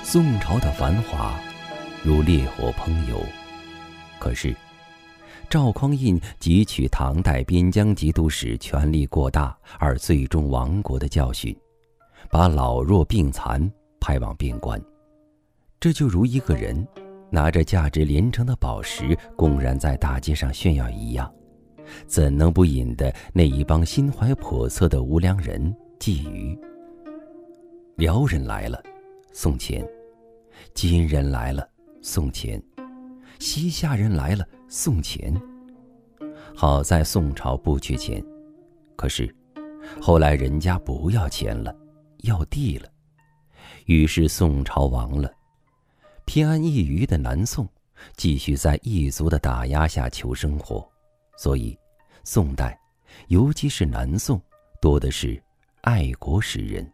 宋朝的繁华如烈火烹油，可是赵匡胤汲取唐代边疆节度使权力过大而最终亡国的教训，把老弱病残派往边关。这就如一个人拿着价值连城的宝石公然在大街上炫耀一样，怎能不引得那一帮心怀叵测的无良人觊觎？辽人来了，送钱；金人来了，送钱；西夏人来了，送钱。好在宋朝不缺钱，可是后来人家不要钱了，要地了，于是宋朝亡了。偏安一隅的南宋继续在异族的打压下求生活，所以宋代，尤其是南宋，多的是爱国诗人。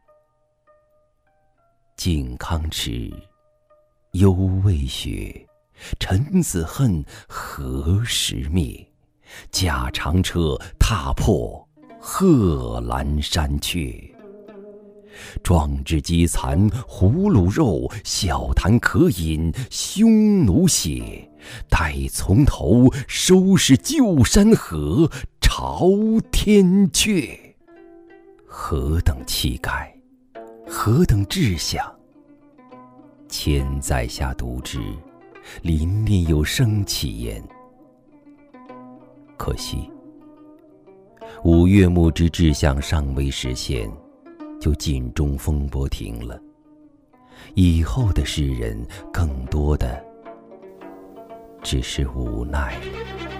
靖康耻，犹未雪，臣子恨，何时灭？驾长车，踏破贺兰山缺。壮志饥残胡虏肉，笑谈渴饮匈奴血。待从头，收拾旧山河，朝天阙。何等气概，何等志向！千载下读之，临念有生气焉。可惜五岳牧之志向尚未实现，就尽中风波停了。以后的诗人更多的只是无奈。